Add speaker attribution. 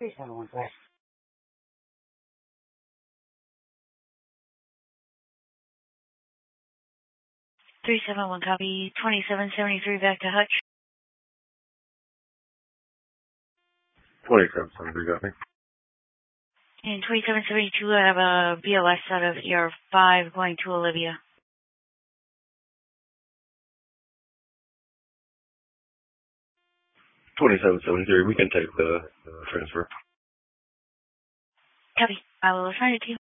Speaker 1: 3715. 371 copy. 2773 back to Hutch.
Speaker 2: 2773 got me.
Speaker 1: And 2772, I have a BLS out of ER5 going to Olivia.
Speaker 2: 2773, we can take the transfer.
Speaker 1: Copy. I will assign it to you.